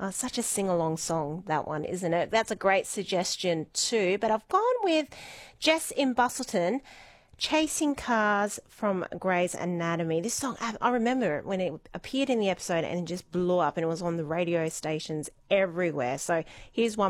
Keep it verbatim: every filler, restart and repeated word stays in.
Oh, such a sing-along song, that one, isn't it? That's a great suggestion too. But I've gone with Jess in Bustleton, Chasing Cars from Grey's Anatomy. This song, I, I remember it when it appeared in the episode and it just blew up and it was on the radio stations everywhere. So here's one